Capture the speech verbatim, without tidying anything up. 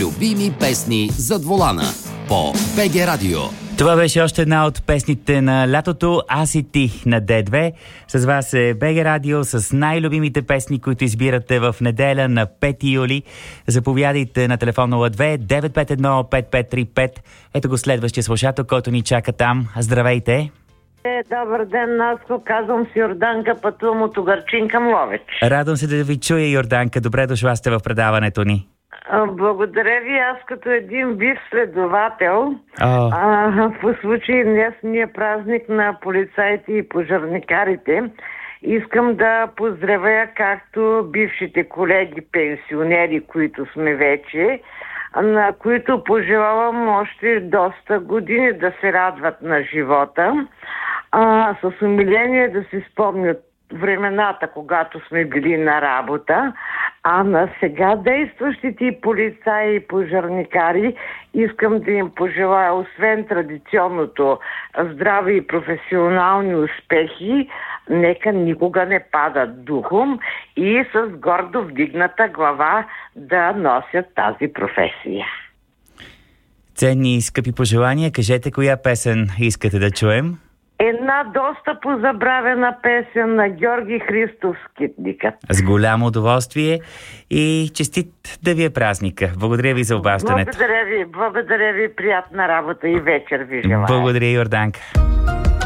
Любими песни зад волана по БГ Радио. Това беше още една от песните на лятото "Аз и ти" на Д две. С вас е БГ Радио с най-любимите песни, които избирате в неделя на пети юли. Заповядайте на телефон нула две девет пет едно пет пет три пет. Ето го следващия слушател, който ни чака там. Здравейте! Е, добър ден, Наско. Казвам си Йорданка, пътувам от Угърчин към Ловеч. Радвам се да ви чуя, Йорданка. Добре дошла сте в предаването ни. Благодаря ви. Аз като един бив следовател, oh. а, по случай днес ни е празник на полицаите и пожарникарите. Искам да поздравя както бившите колеги пенсионери, които сме вече, на които пожелавам още доста години да се радват на живота, а, с умиление да си спомнят времената, когато сме били на работа, а на сега действащите полицаи и пожарникари искам да им пожелая, освен традиционното здраве и професионални успехи, нека никога не падат духом и с гордо вдигната глава да носят тази професия. Ценни и скъпи пожелания. Кажете, коя песен искате да чуем? Една доста позабравена песен на Георги Христов "Скитникът". С голямо удоволствие и честит да ви е празника. Благодаря ви за обаждането. Благодаря ви, благодаря ви, приятна работа и вечер ви желая. Благодаря, Йорданка.